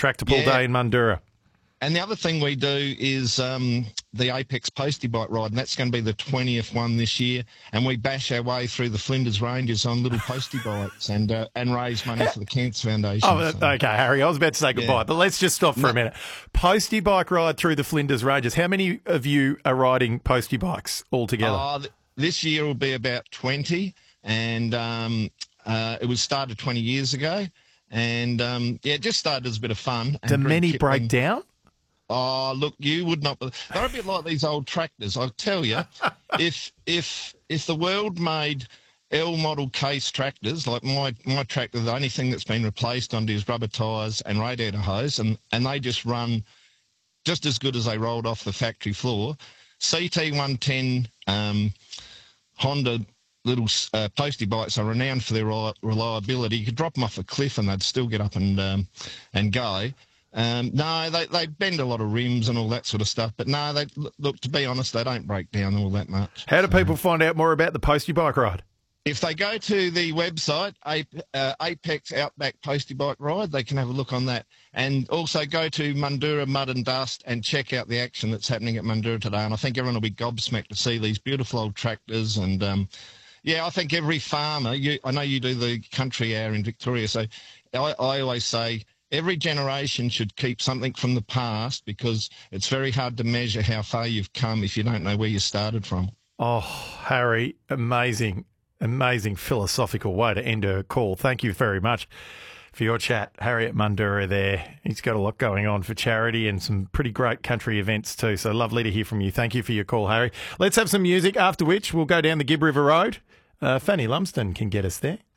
tractor pull day in Mundura. And the other thing we do is the Apex Postie Bike ride, and that's going to be the 20th one this year. And we bash our way through the Flinders Ranges on little postie bikes and raise money for the Cancer Foundation. Oh, okay, Harry, I was about to say goodbye, but let's just stop for a minute. Postie bike ride through the Flinders Ranges. How many of you are riding postie bikes altogether? This year will be about 20, and it was started 20 years ago. And, it just started as a bit of fun. Do many break down? Oh, look, you would not. They're a bit like these old tractors. I'll tell you, if the world made L model case tractors, like my tractor, the only thing that's been replaced on is rubber tyres and radiator hose, and they just run just as good as they rolled off the factory floor. CT110 Honda little postie bikes are renowned for their reliability. You could drop them off a cliff and they'd still get up and go. No, they bend a lot of rims and all that sort of stuff. But no, look, to be honest, they don't break down all that much. How do people find out more about the postie bike ride? If they go to the website, Apex Outback Postie Bike Ride, they can have a look on that. And also go to Mundura Mud and Dust and check out the action that's happening at Mundura today. And I think everyone will be gobsmacked to see these beautiful old tractors. And, I think every farmer, I know you do the country hour in Victoria, so I always say, every generation should keep something from the past because it's very hard to measure how far you've come if you don't know where you started from. Oh, Harry, amazing philosophical way to end a call. Thank you very much for your chat. Harry at Mundura there. He's got a lot going on for charity and some pretty great country events too. So lovely to hear from you. Thank you for your call, Harry. Let's have some music, after which we'll go down the Gibb River Road. Fanny Lumsden can get us there.